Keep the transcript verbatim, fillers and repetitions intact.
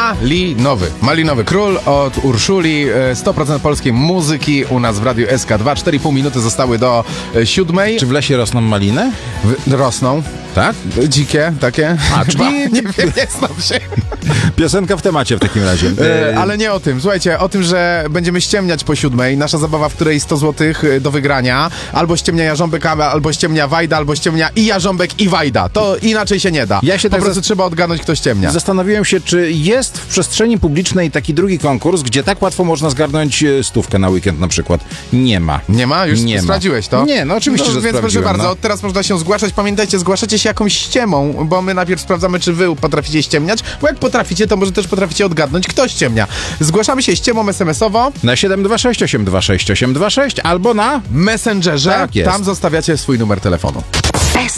Malinowy. Malinowy Król od Urszuli. sto procent polskiej muzyki u nas w Radiu S K dwa. cztery i pół minuty zostały do siódmej. Czy w lesie rosną maliny? W, rosną. Tak? Dzikie, takie. A, czyli... nie wiem, nie znam się. Piosenka w temacie w takim razie. E, ale nie o tym. Słuchajcie, o tym, że będziemy ściemniać po siódmej. Nasza zabawa, w której sto złotych do wygrania. Albo ściemnia Jarząbek, albo ściemnia Wajda, albo ściemnia i Jarząbek, i Wajda. To inaczej się nie da. Ja się po tak prostu zas- trzeba odgadnąć, kto ściemnia. Zastanowiłem się, czy jest w przestrzeni publicznej taki drugi konkurs, gdzie tak łatwo można zgarnąć e, stówkę na weekend na przykład. Nie ma. Nie ma? Już nie sprawdziłeś ma. to? Nie, no oczywiście, no, że więc proszę sprawdziłem, bardzo, no. od teraz można się zgłaszać. Pamiętajcie, zgłaszacie się jakąś ściemą, bo my najpierw sprawdzamy, czy wy potraficie ściemniać, bo jak potraficie, to może też potraficie odgadnąć, kto ściemnia. Zgłaszamy się ściemą es em es owo Na siedem dwa sześć osiem dwa sześć osiem dwa sześć albo na Messengerze. Tak jest. Tam zostawiacie swój numer telefonu.